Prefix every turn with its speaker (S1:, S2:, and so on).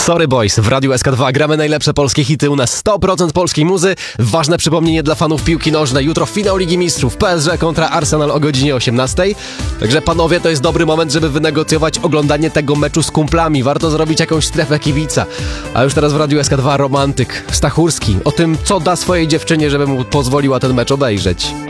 S1: Sorry Boys, w Radiu SK2 gramy najlepsze polskie hity, u nas 100% polskiej muzy. Ważne przypomnienie dla fanów piłki nożnej. Jutro finał Ligi Mistrzów, PSG kontra Arsenal o godzinie 18. Także panowie, to jest dobry moment, żeby wynegocjować oglądanie tego meczu z kumplami. Warto zrobić jakąś strefę kibica. A już teraz w Radiu SK2 romantyk Stachurski. O tym, co da swojej dziewczynie, żeby mu pozwoliła ten mecz obejrzeć.